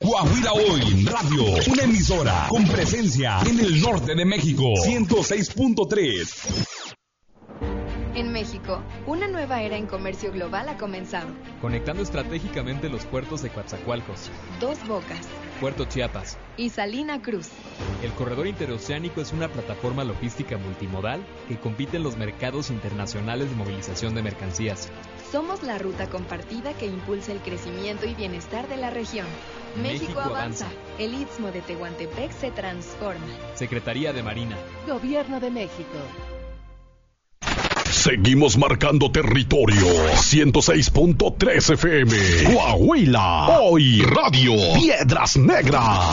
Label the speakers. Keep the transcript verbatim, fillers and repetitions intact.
Speaker 1: Coahuila Hoy Radio, una emisora con presencia en el norte de México, ciento seis punto tres.
Speaker 2: En México, una nueva era en comercio global ha comenzado.
Speaker 3: Conectando estratégicamente los puertos de Coatzacoalcos,
Speaker 2: Dos Bocas,
Speaker 3: Puerto Chiapas
Speaker 2: y Salina Cruz.
Speaker 3: El corredor interoceánico es una plataforma logística multimodal que compite en los mercados internacionales de movilización de mercancías.
Speaker 2: Somos la ruta compartida que impulsa el crecimiento y bienestar de la región. México, México avanza. avanza. El Istmo de Tehuantepec se transforma.
Speaker 3: Secretaría de Marina.
Speaker 4: Gobierno de México.
Speaker 1: Seguimos marcando territorio. ciento seis punto tres F M. Coahuila. Hoy Radio. Piedras Negras.